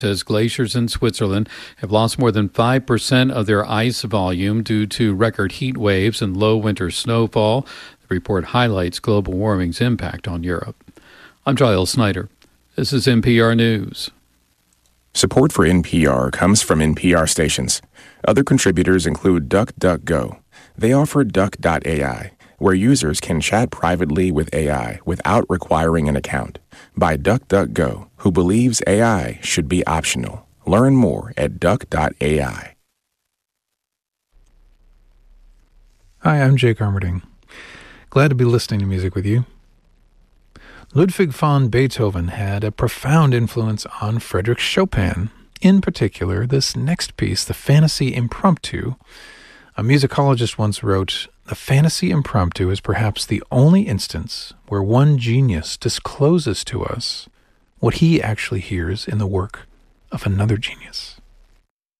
Says glaciers in Switzerland have lost more than 5% of their ice volume due to record heat waves and low winter snowfall. The report highlights global warming's impact on Europe. I'm Giles Snyder. This is NPR News. Support for NPR comes from NPR stations. Other contributors include DuckDuckGo. They offer Duck.ai, where users can chat privately with AI without requiring an account. By DuckDuckGo, who believes AI should be optional. Learn more at Duck.ai. Hi, I'm Jake Armerding. Glad to be listening to music with you. Ludwig van Beethoven had a profound influence on Frédéric Chopin. In particular, this next piece, the Fantasy Impromptu. A musicologist once wrote, "The Fantasy Impromptu is perhaps the only instance where one genius discloses to us what he actually hears in the work of another genius."